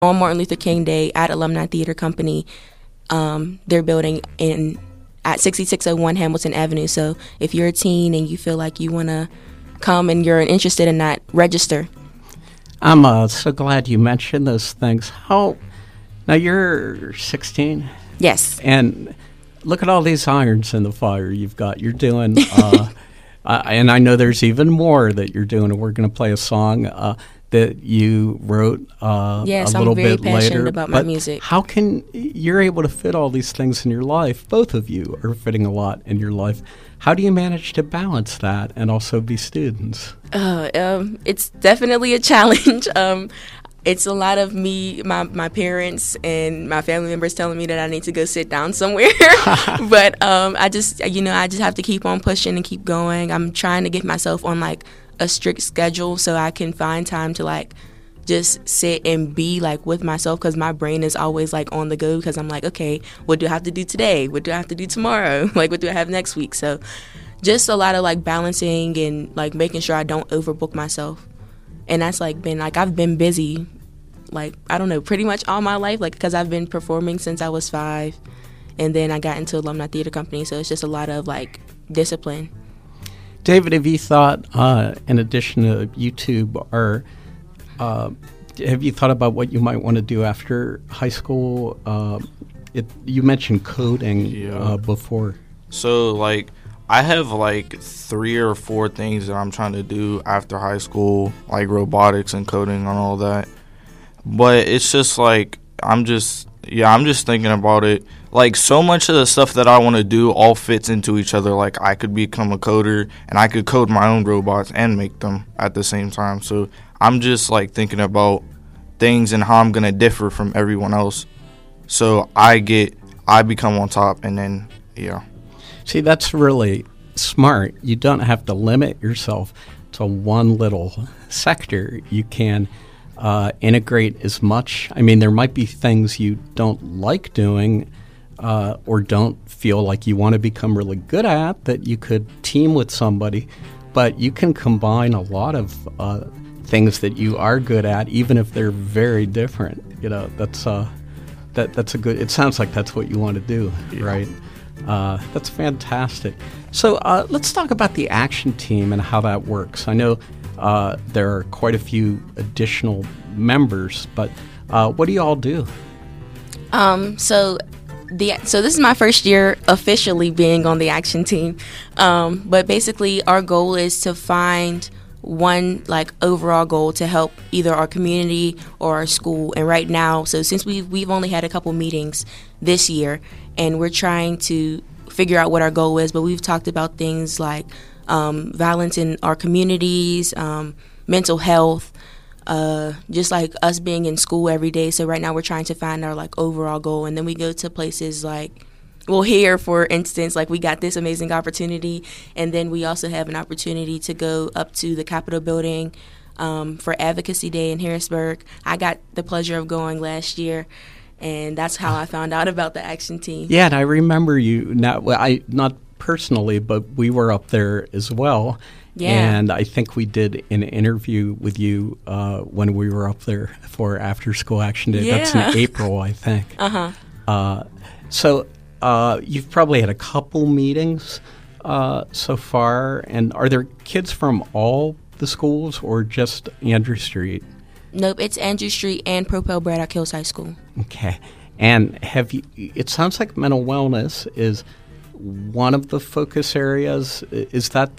on Martin Luther King Day at Alumni Theater Company. They're building at 6601 Hamilton Avenue. So if you're a teen and you feel like you want to come and you're interested in that, register. I'm so glad you mentioned those things. Now you're 16? Yes. And look at all these irons in the fire you've got. You're doing, and I know there's even more that you're doing. We're going to play a song that you wrote yes, a little I'm very bit passionate later. about my music. How can you're able to fit all these things in your life? Both of you are fitting a lot in your life. How do you manage to balance that and also be students? It's definitely a challenge. It's a lot of me, my parents, and my family members telling me that I need to go sit down somewhere. But I just have to keep on pushing and keep going. I'm trying to get myself on like a strict schedule so I can find time to like just sit and be like with myself, because my brain is always like on the go, because I'm like, okay, what do I have to do today? What do I have to do tomorrow? Like, what do I have next week? So just a lot of like balancing and like making sure I don't overbook myself. And that's like been like, I've been busy, like, I don't know, pretty much all my life, like, because I've been performing since I was 5, and then I got into Alumni Theater Company. So it's just a lot of like discipline. David, have you thought, in addition to YouTube, or have you thought about what you might want to do after high school? You mentioned coding before. So, like, I have, like, 3 or 4 things that I'm trying to do after high school, like robotics and coding and all that. But it's just, like, I'm just thinking about it. Like, so much of the stuff that I want to do all fits into each other. Like, I could become a coder, and I could code my own robots and make them at the same time. So I'm just, like, thinking about things and how I'm going to differ from everyone else. So I become on top, and then, yeah. See, that's really smart. You don't have to limit yourself to one little sector. You can integrate as much. I mean, there might be things you don't like doing or don't feel like you want to become really good at that you could team with somebody, but you can combine a lot of things that you are good at, even if they're very different. You know, that's a good. It sounds like that's what you want to do, right? That's fantastic. So let's talk about the action team and how that works. I know there are quite a few additional members, but what do you all do? So this is my first year officially being on the action team. But basically our goal is to find one like overall goal to help either our community or our school. And right now, so since we've only had a couple meetings this year, and we're trying to figure out what our goal is, but we've talked about things like violence in our communities, mental health, just like us being in school every day. So right now we're trying to find our like overall goal, and then we go to places like, well, here, for instance, like we got this amazing opportunity, and then we also have an opportunity to go up to the Capitol building for Advocacy Day in Harrisburg. I got the pleasure of going last year, and that's how I found out about the action team. Yeah, and I remember you, not personally, but we were up there as well. Yeah. And I think we did an interview with you when we were up there for After School Action Day. Yeah. That's in April, I think. So you've probably had a couple meetings so far. And are there kids from all the schools or just Andrew Street? Nope, it's Andrew Street and Propel Braddock Hills High School. Okay. And it sounds like mental wellness is one of the focus areas. Is that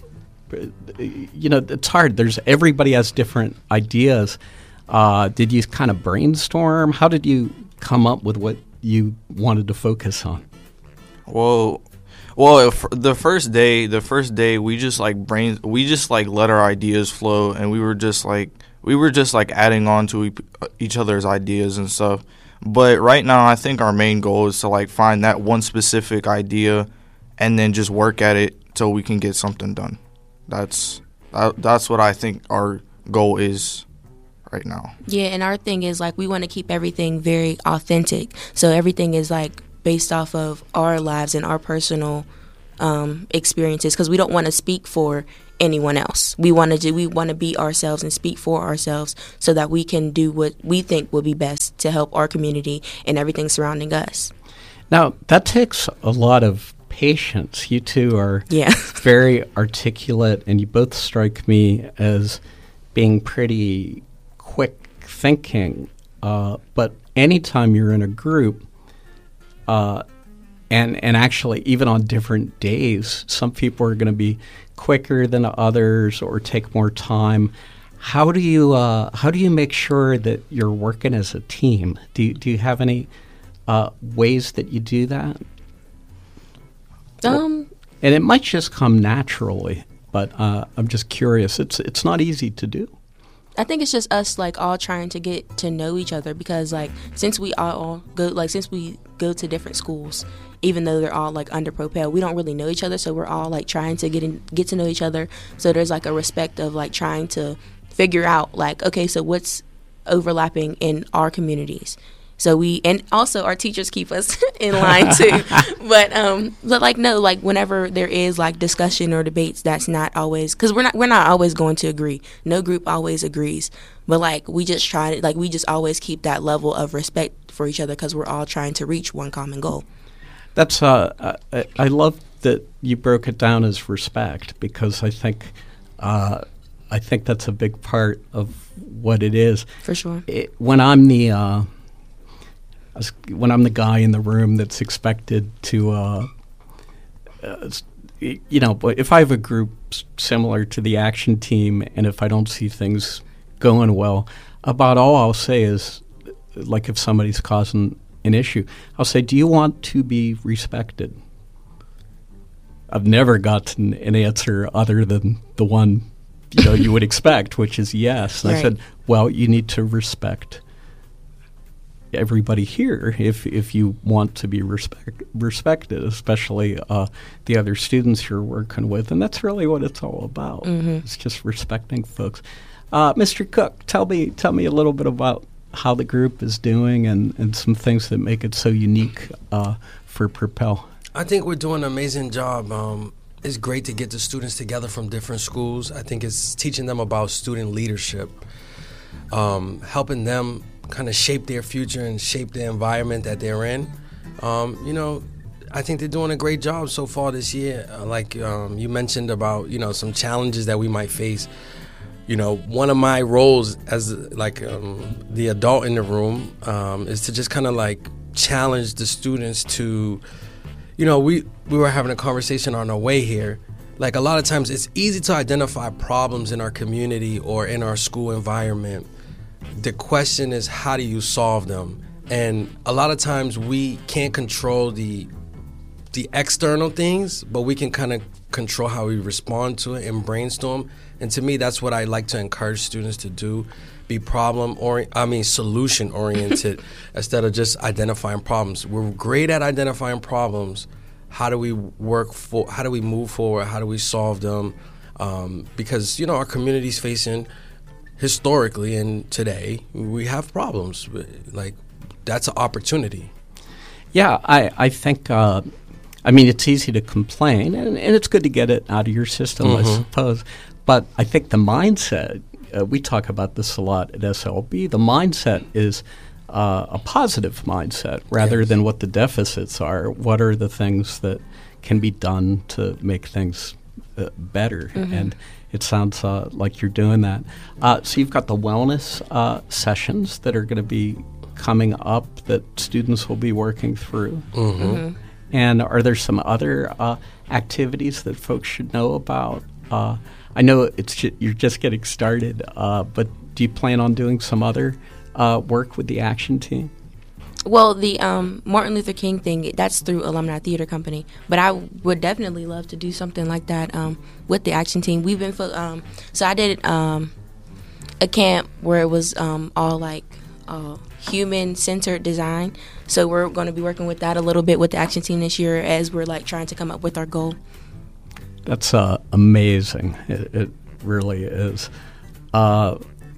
it's hard. Everybody has different ideas. Did you kind of brainstorm? How did you come up with what you wanted to focus on? Well, the first day we just let our ideas flow, and we were just like adding on to each other's ideas and stuff. But right now, I think our main goal is to like find that one specific idea, and then just work at it till we can get something done. That's what I think our goal is right now. Yeah, and our thing is like we want to keep everything very authentic. So everything is like based off of our lives and our personal experiences, because we don't want to speak for anyone else. We want to be ourselves and speak for ourselves so that we can do what we think will be best to help our community and everything surrounding us. Now, that takes a lot of patience. You two are Yeah. very articulate, and you both strike me as being pretty quick thinking. But anytime you're in a group, and actually even on different days, some people are going to be quicker than others or take more time. How do you make sure that you're working as a team? Do you have any ways that you do that? And it might just come naturally, but I'm just curious. It's not easy to do. I think it's just us like all trying to get to know each other because like since we go to different schools, even though they're all like under Propel, we don't really know each other, so we're all like trying to get to know each other. So there's like a respect of like trying to figure out like, okay, so what's overlapping in our communities. So and also our teachers keep us in line too. But like no, like whenever there is like discussion or debates, that's not always because we're not always going to agree. No group always agrees, but like we just always keep that level of respect for each other because we're all trying to reach one common goal. That's I love that you broke it down as respect because I think that's a big part of what it is. For sure. When I'm the guy in the room that's expected to, but if I have a group similar to the action team, and if I don't see things going well, about all I'll say is, like if somebody's causing an issue, I'll say, do you want to be respected? I've never gotten an answer other than the one you would expect, which is yes. And right. I said, well, you need to respect everybody here if you want to be respected, especially the other students you're working with. And that's really what it's all about. Mm-hmm. It's just respecting folks. Mr. Cook, tell me a little bit about how the group is doing and some things that make it so unique for Propel. I think we're doing an amazing job. It's great to get the students together from different schools. I think it's teaching them about student leadership, helping them kind of shape their future and shape the environment that they're in. I think they're doing a great job so far this year. Like you mentioned about, some challenges that we might face. One of my roles as the adult in the room is to just kind of like challenge the students to, we were having a conversation on our way here. Like a lot of times it's easy to identify problems in our community or in our school environment. The question is, how do you solve them? And a lot of times we can't control the external things, but we can kind of control how we respond to it and brainstorm. And to me, that's what I like to encourage students to do, be solution oriented instead of just identifying problems. We're great at identifying problems. How do we how do we move forward? How do we solve them? Because, our community's facing historically and today, we have problems. Like, that's an opportunity. Yeah, I think, it's easy to complain, and it's good to get it out of your system, mm-hmm. I suppose. But I think the mindset, we talk about this a lot at SLB, the mindset is a positive mindset rather than what the deficits are. What are the things that can be done to make things better? Mm-hmm. And it sounds like you're doing that. So you've got the wellness sessions that are going to be coming up that students will be working through. Mm-hmm. Mm-hmm. And are there some other activities that folks should know about? I know you're just getting started, but do you plan on doing some other work with the action team? Well, the Martin Luther King thing, that's through Alumni Theater Company. But I would definitely love to do something like that with the action team. We've been so I did a camp where it was all like human-centered design. So we're going to be working with that a little bit with the action team this year as we're like trying to come up with our goal. That's amazing. It really is. I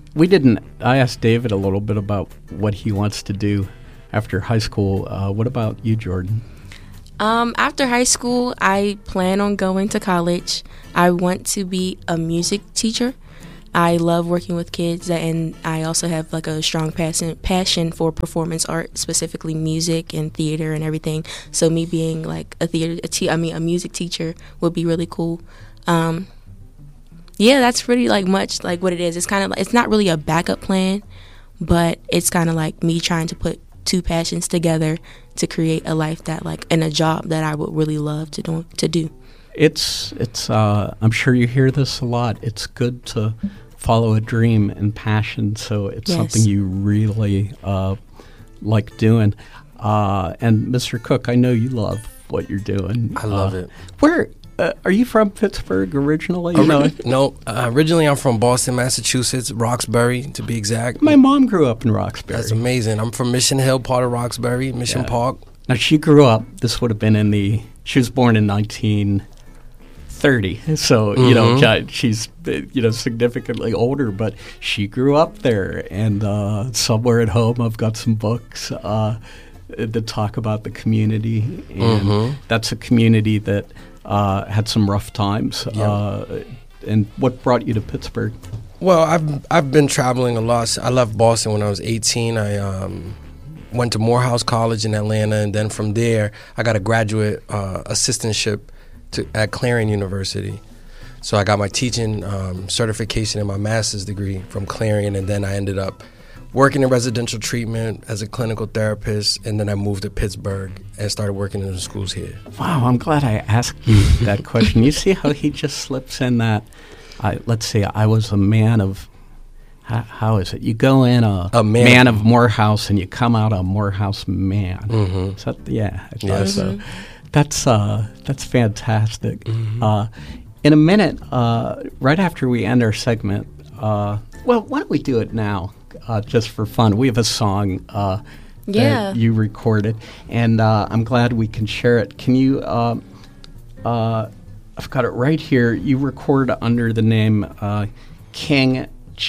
asked David a little bit about what he wants to do after high school. What about you, Jordan? After high school, I plan on going to college. I want to be a music teacher. I love working with kids, and I also have like a strong passion for performance art, specifically music and theater and everything. So me being like a music teacher would be really cool. Yeah, that's pretty like much like what it is. It's kind of like, it's not really a backup plan, but it's kind of like me trying to put two passions together to create a life that like, and a job that I would really love to do. It's I'm sure you hear this a lot. It's good to follow a dream and passion, so it's something you really like doing. And Mr. Cook, I know you love what you're doing. I love it. Where are you from? Pittsburgh originally? No, originally I'm from Boston, Massachusetts, Roxbury to be exact. My mom grew up in Roxbury. That's amazing. I'm from Mission Hill, part of Roxbury, Mission Park. Now she grew up. This would have been she was born in 1930, so you know she's significantly older, but she grew up there. And somewhere at home, I've got some books that talk about the community, and that's a community that had some rough times. And what brought you to Pittsburgh? Well, I've been traveling a lot. I left Boston when I was 18. I went to Morehouse College in Atlanta, and then from there, I got a graduate assistantship at Clarion University. So I got my teaching certification and my master's degree from Clarion, and then I ended up working in residential treatment as a clinical therapist, and then I moved to Pittsburgh and started working in the schools here. Wow, I'm glad I asked you that question. You see how he just slips in that, let's see, I was a man of, how is it? You go in a man of Morehouse and you come out a Morehouse man. Is that, it does. So that's fantastic. In a minute, right after we end our segment, well, why don't we do it now? Just for fun. We have a song that you recorded, and I'm glad we can share it. Can you, I've got it right here, you record under the name King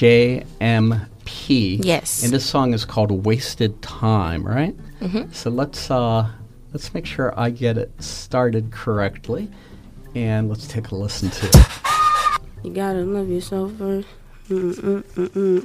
JMP. Yes. And this song is called Wasted Time, right? So let's make sure I get it started correctly, and let's take a listen to it. You gotta love yourself first.